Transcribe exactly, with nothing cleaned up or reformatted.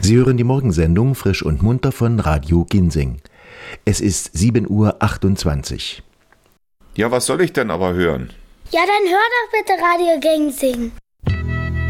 Sie hören die Morgensendung Frisch und Munter von Radio Ginsing. Es ist sieben Uhr achtundzwanzig. Ja, was soll ich denn aber hören? Ja, dann hör doch bitte Radio Ginsing.